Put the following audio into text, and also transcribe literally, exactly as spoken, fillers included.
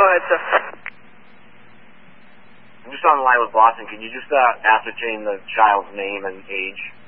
ahead, sir. I'm just on the line with Boston. Can you just uh, ascertain the child's name and age?